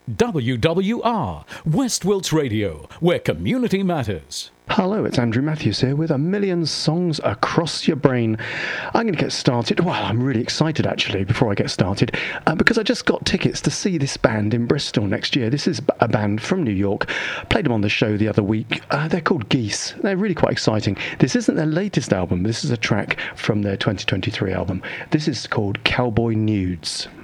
WWR, West Wilts Radio, where community matters. Hello, it's Andrew Matthews here with a million songs across your brain. I'm going to get started. Well, I'm really excited actually before I get started because I just got tickets to see this band in Bristol next year. This is a band from New York. Played them on the show the other week. They're called Geese. They're really quite exciting. This isn't their latest album. This is a track from their 2023 album. This is called Cowboy Nudes.